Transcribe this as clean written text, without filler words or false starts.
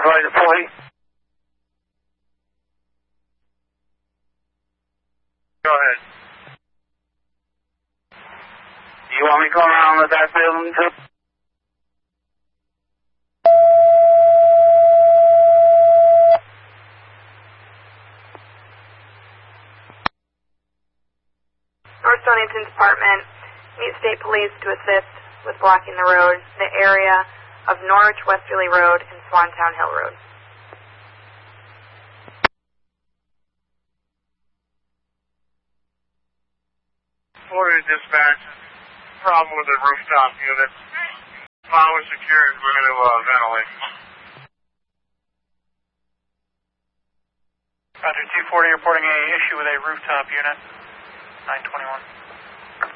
by the point. Go ahead. You want me to go around with that building too? North Stonington Department, meet State Police to assist with blocking the road, the area of Norwich Westerly Road and Swantown Hill Road. Florida Dispatch, problem with the rooftop unit. Power secured, we're going to ventilate. Roger, 240 reporting a issue with a rooftop unit, 921.